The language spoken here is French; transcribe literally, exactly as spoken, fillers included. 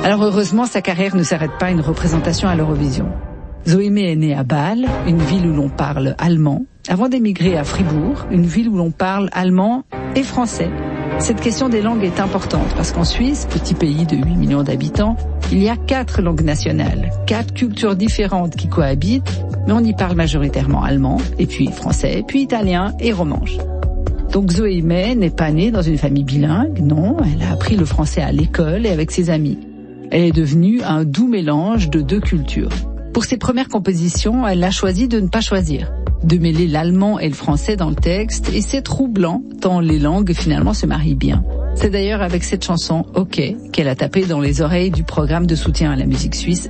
Alors heureusement, sa carrière ne s'arrête pas à une représentation à l'Eurovision. Zoémé est née à Bâle, une ville où l'on parle allemand, avant d'émigrer à Fribourg, une ville où l'on parle allemand et français. Cette question des langues est importante parce qu'en Suisse, petit pays de huit millions d'habitants, il y a quatre langues nationales, quatre cultures différentes qui cohabitent, mais on y parle majoritairement allemand, et puis français, puis italien et romanche. Donc Zoémé n'est pas née dans une famille bilingue, non, elle a appris le français à l'école et avec ses amis. Elle est devenue un doux mélange de deux cultures. Pour ses premières compositions, elle a choisi de ne pas choisir, de mêler l'allemand et le français dans le texte, et c'est troublant, tant les langues finalement se marient bien. C'est d'ailleurs avec cette chanson « OK » qu'elle a tapé dans les oreilles du programme de soutien à la musique suisse